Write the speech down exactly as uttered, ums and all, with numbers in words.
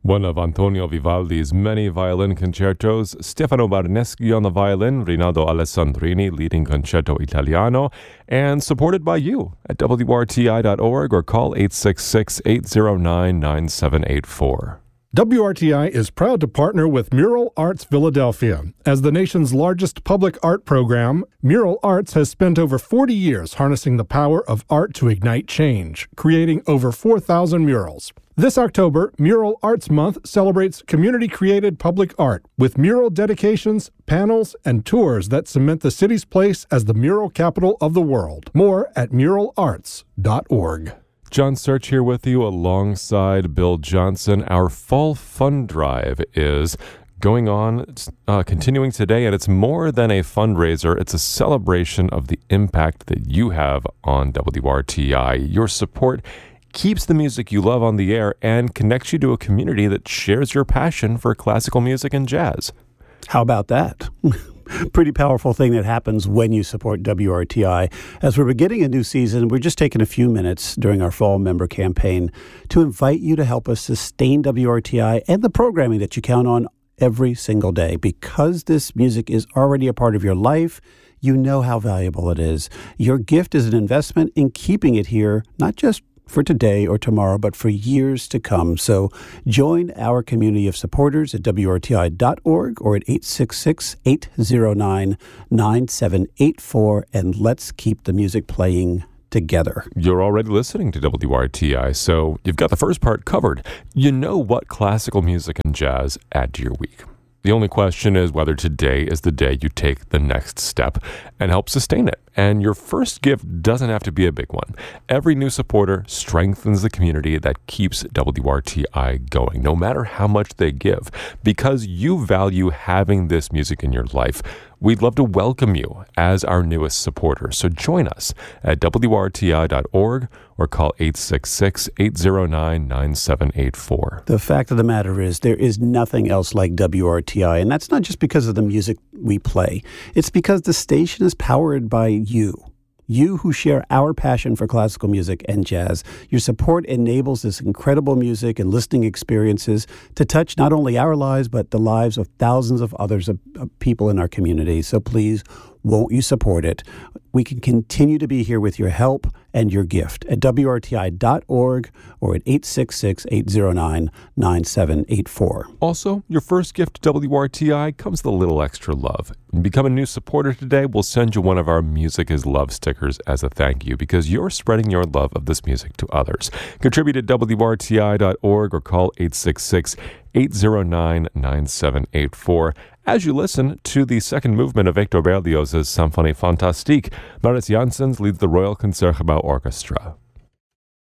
One of Antonio Vivaldi's many violin concertos, Stefano Barneschi on the violin, Rinaldo Alessandrini leading Concerto Italiano, and supported by you at W R T I dot org or call eight six six, eight zero nine, nine seven eight four. W R T I is proud to partner with Mural Arts Philadelphia. As the nation's largest public art program, Mural Arts has spent over forty years harnessing the power of art to ignite change, creating over four thousand murals. This October, Mural Arts Month celebrates community-created public art with mural dedications, panels, and tours that cement the city's place as the mural capital of the world. More at mural arts dot org. John Search here with you alongside Bill Johnson. Our fall fund drive is going on, uh, continuing today, and it's more than a fundraiser. It's a celebration of the impact that you have on W R T I. Your support keeps the music you love on the air and connects you to a community that shares your passion for classical music and jazz. How about that? Pretty powerful thing that happens when you support W R T I. As we're beginning a new season, we're just taking a few minutes during our fall member campaign to invite you to help us sustain W R T I and the programming that you count on every single day. Because this music is already a part of your life, you know how valuable it is. Your gift is an investment in keeping it here, not just for today or tomorrow, but for years to come. So join our community of supporters at W R T I dot org or at eight six six, eight zero nine, nine seven eight four, and let's keep the music playing together. You're already listening to W R T I, so you've got the first part covered. You know what classical music and jazz add to your week. The only question is whether today is the day you take the next step and help sustain it. And your first gift doesn't have to be a big one. Every new supporter strengthens the community that keeps W R T I going, no matter how much they give. Because you value having this music in your life, we'd love to welcome you as our newest supporter. So join us at W R T I dot org or call eight six six, eight zero nine, nine seven eight four. The fact of the matter is there is nothing else like W R T I, and that's not just because of the music we play. It's because the station is powered by you. You who share our passion for classical music and jazz. Your support enables this incredible music and listening experiences to touch not only our lives, but the lives of thousands of others of, of people in our community. So please, won't you support it? We can continue to be here with your help and your gift at W R T I dot org or at eight six six, eight zero nine, nine seven eight four. Also, your first gift to W R T I comes with a little extra love. When you become a new supporter today, we'll send you one of our Music is Love stickers as a thank you because you're spreading your love of this music to others. Contribute at W R T I dot org or call eight six six, eight zero nine, nine seven eight four. As you listen to the second movement of Hector Berlioz's Symphonie Fantastique, Maris Janssens leads the Royal Concertgebouw Orchestra.